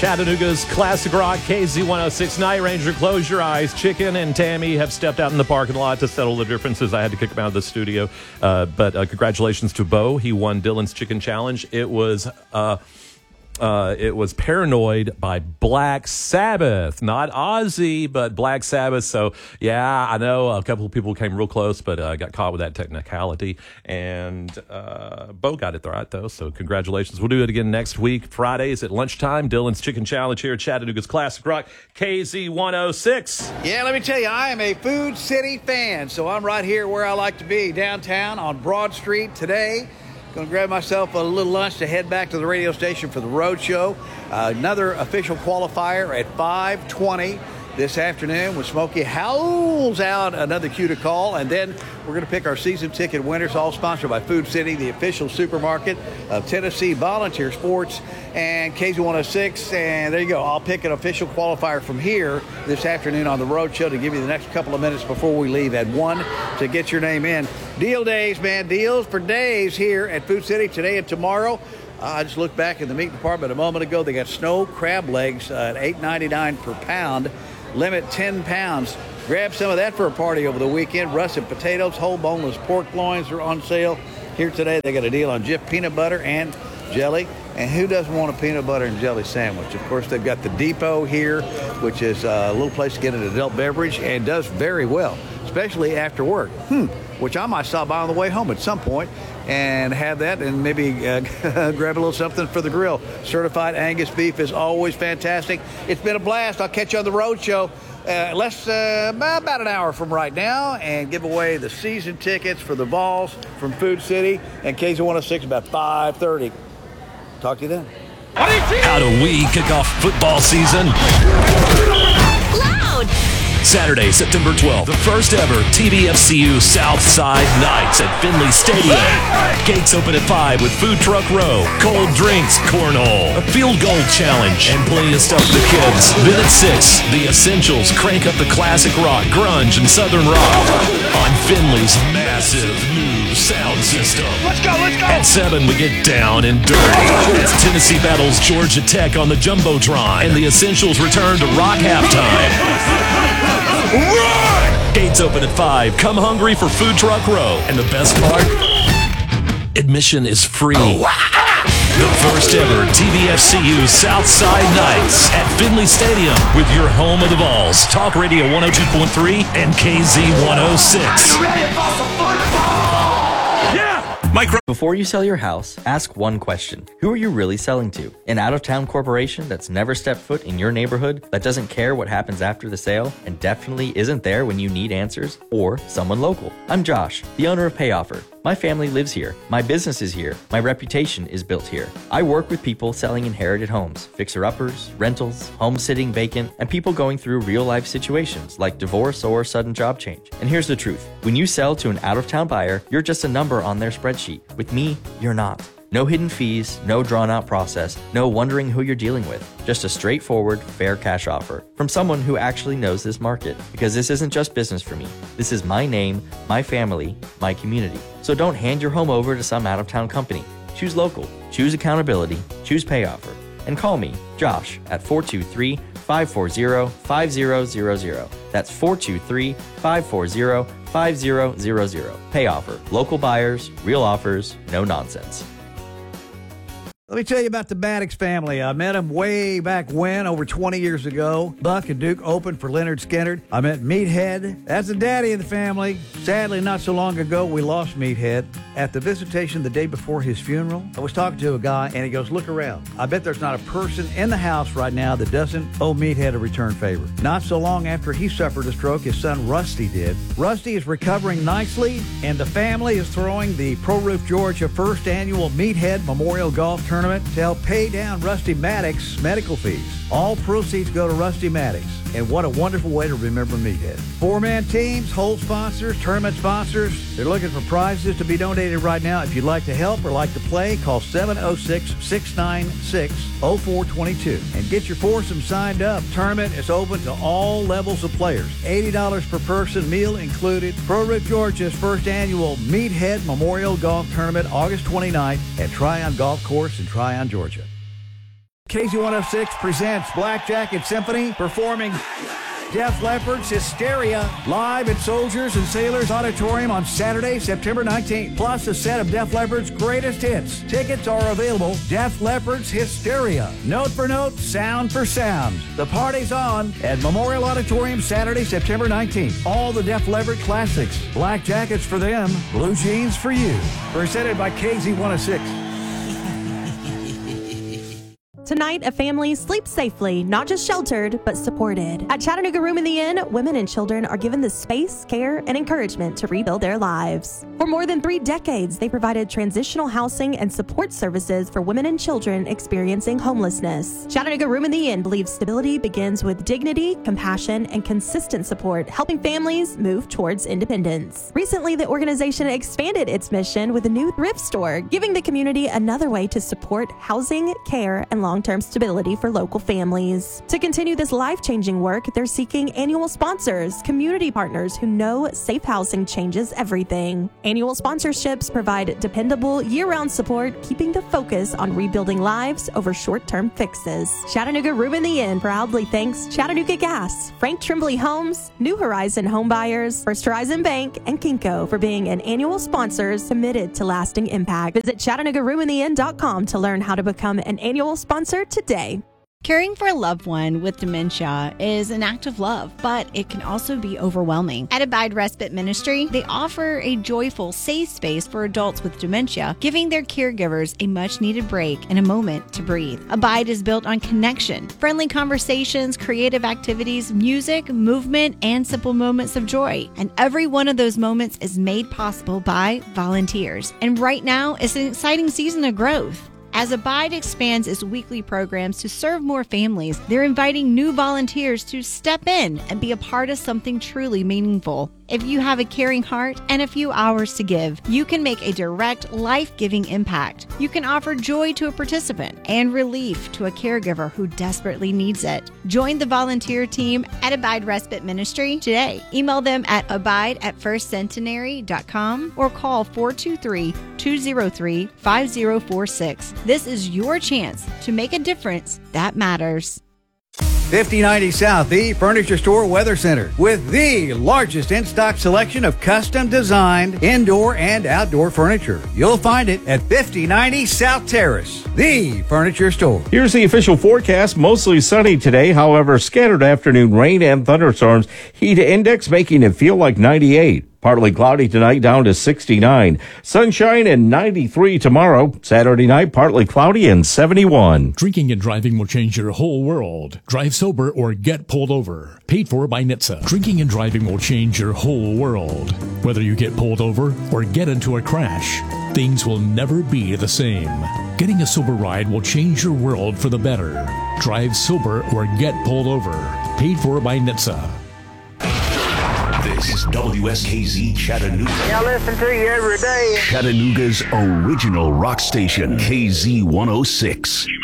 Chattanooga's Classic Rock KZ106 Night Ranger. Close your eyes. Chicken and Tammy have stepped out in the parking lot to settle the differences. I had to kick them out of the studio. But congratulations to Bo. He won Dylan's Chicken Challenge. It was Paranoid by Black Sabbath. Not Ozzy, but Black Sabbath. So, yeah, I know a couple of people came real close, but got caught with that technicality. And Bo got it right, though. So, congratulations. We'll do it again next week, Fridays at lunchtime. Dylan's Chicken Challenge here at Chattanooga's Classic Rock, KZ106. Yeah, let me tell you, I am a Food City fan, so I'm right here where I like to be, downtown on Broad Street today. Going to grab myself a little lunch to head back to the radio station for the road show. Another official qualifier at 5:20 this afternoon when Smokey howls out another cue to call. And then we're going to pick our season ticket winners, all sponsored by Food City, the official supermarket of Tennessee Volunteer Sports and KZ106. And there you go. I'll pick an official qualifier from here this afternoon on the road show to give you the next couple of minutes before we leave at 1 to get your name in. Deal days, man. Deals for days here at Food City today and tomorrow. I just looked back in the meat department a moment ago. They got snow crab legs at $8.99 per pound. Limit 10 pounds. Grab some of that for a party over the weekend. Russet potatoes, whole boneless pork loins are on sale here today. They got a deal on Jif peanut butter and jelly. And who doesn't want a peanut butter and jelly sandwich? Of course, they've got the Depot here, which is a little place to get an adult beverage and does very well, especially after work. Which I might stop by on the way home at some point and have that and maybe grab a little something for the grill. Certified Angus beef is always fantastic. It's been a blast. I'll catch you on the road show about an hour from right now and give away the season tickets for the Vols from Food City and KZ106 about 5:30. Talk to you then. How do we kick off football season? Loud! Saturday, September 12th, the first ever TVFCU Southside Nights at Finley Stadium. Gates open at 5 with Food Truck Row, cold drinks, cornhole, a field goal challenge, and plenty of stuff for the kids. Then at 6, the Essentials crank up the classic rock, grunge, and southern rock on Finley's massive new sound system. Let's go, let's go! At 7, we get down and dirty as Tennessee battles Georgia Tech on the Jumbotron, and the Essentials return to rock halftime. Run! Gates open at 5. Come hungry for Food Truck Row. And the best part? Admission is free. The first ever TVFCU Southside Nights at Finley Stadium with your home of the Vols. Talk Radio 102.3 and KZ106. You ready for some football? Before you sell your house, ask one question. Who are you really selling to? An out-of-town corporation that's never stepped foot in your neighborhood, that doesn't care what happens after the sale, and definitely isn't there when you need answers? Or someone local? I'm Josh, the owner of PayOffer. My family lives here. My business is here. My reputation is built here. I work with people selling inherited homes, fixer-uppers, rentals, home sitting vacant, and people going through real-life situations like divorce or sudden job change. And here's the truth. When you sell to an out-of-town buyer, you're just a number on their spreadsheet. With me, you're not. No hidden fees, no drawn-out process, no wondering who you're dealing with. Just a straightforward, fair cash offer from someone who actually knows this market. Because this isn't just business for me. This is my name, my family, my community. So don't hand your home over to some out-of-town company. Choose local, choose accountability, choose PayOffer. And call me, Josh, at 423-540-5000. That's 423-540-5000. PayOffer. Local buyers, real offers, no nonsense. Let me tell you about the Maddox family. I met them way back when, over 20 years ago. Buck and Duke opened for Leonard Skinner. I met Meathead. That's the daddy of the family. Sadly, not so long ago, we lost Meathead. At the visitation the day before his funeral, I was talking to a guy, and he goes, look around. I bet there's not a person in the house right now that doesn't owe Meathead a return favor. Not so long after he suffered a stroke, his son Rusty did. Rusty is recovering nicely, and the family is throwing the Pro Roof Georgia first annual Meathead Memorial Golf Tournament to help pay down Rusty Maddox's medical fees. All proceeds go to Rusty Maddox, and what a wonderful way to remember Meathead. Four-man teams, hole sponsors, tournament sponsors, they're looking for prizes to be donated right now. If you'd like to help or like to play, call 706-696-0422 and get your foursome signed up. Tournament is open to all levels of players. $80 per person, meal included. Pro Roof Georgia's first annual Meathead Memorial Golf Tournament, August 29th at Tryon Golf Course in Tryon, Georgia. KZ106 presents Black Jacket Symphony performing Def Leppard's Hysteria live at Soldiers and Sailors Auditorium on Saturday, September 19th. Plus a set of Def Leppard's greatest hits. Tickets are available. Def Leppard's Hysteria. Note for note, sound for sound. The party's on at Memorial Auditorium Saturday, September 19th. All the Def Leppard classics. Black jackets for them, blue jeans for you. Presented by KZ106. Tonight, a family sleeps safely, not just sheltered, but supported. At Chattanooga Room in the Inn, women and children are given the space, care, and encouragement to rebuild their lives. For more than 3 decades, they provided transitional housing and support services for women and children experiencing homelessness. Chattanooga Room in the Inn believes stability begins with dignity, compassion, and consistent support, helping families move towards independence. Recently, the organization expanded its mission with a new thrift store, giving the community another way to support housing, care, and long-term stability for local families. To continue this life-changing work, they're seeking annual sponsors, community partners who know safe housing changes everything. Annual sponsorships provide dependable, year-round support, keeping the focus on rebuilding lives over short-term fixes. Chattanooga Room in the Inn proudly thanks Chattanooga Gas, Frank Trimbley Homes, New Horizon Home Buyers, First Horizon Bank, and Kinko for being an annual sponsors committed to lasting impact. Visit ChattanoogaRoomInTheInn.com to learn how to become an annual sponsor today. Caring for a loved one with dementia is an act of love, but it can also be overwhelming. At Abide Respite Ministry, they offer a joyful, safe space for adults with dementia, giving their caregivers a much-needed break and a moment to breathe. Abide is built on connection, friendly conversations, creative activities, music, movement, and simple moments of joy. And every one of those moments is made possible by volunteers. And right now, it's an exciting season of growth. As Abide expands its weekly programs to serve more families, they're inviting new volunteers to step in and be a part of something truly meaningful. If you have a caring heart and a few hours to give, you can make a direct, life-giving impact. You can offer joy to a participant and relief to a caregiver who desperately needs it. Join the volunteer team at Abide Respite Ministry today. Email them at abide@firstcentenary.com or call 423-203-5046. This is your chance to make a difference that matters. 5090 South, the Furniture Store Weather Center, with the largest in-stock selection of custom designed indoor and outdoor furniture. You'll find it at 5090 South Terrace, the Furniture Store. Here's the official forecast. Mostly sunny today. However, scattered afternoon rain and thunderstorms. Heat index making it feel like 98. Partly cloudy tonight, down to 69. Sunshine and 93 tomorrow. Saturday night, partly cloudy and 71. Drinking and driving will change your whole world. Drive sober or get pulled over. Paid for by NHTSA. Drinking and driving will change your whole world. Whether you get pulled over or get into a crash, things will never be the same. Getting a sober ride will change your world for the better. Drive sober or get pulled over. Paid for by NHTSA. This is WSKZ Chattanooga. I listen to you every day. Chattanooga's original rock station, KZ106.